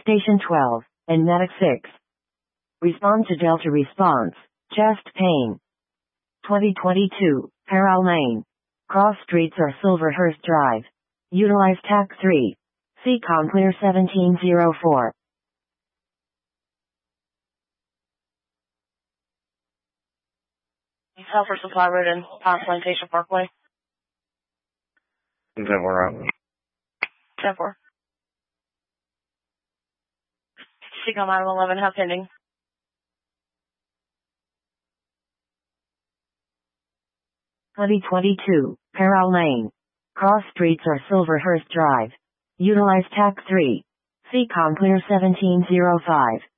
Station 12, and Medic 6. Respond to Delta response, chest pain. 2022, Parallel Lane. Cross streets or Silverhurst Drive. Utilize TAC 3. CCOM clear 1704. Helper Supply Road and Pine Plantation Parkway. 10-4 out. 10-4. CCOM item 11, how pending? (2022) Parallel Lane. Cross streets or Silverhurst Drive. Utilize TAC 3. CCOM clear 1705.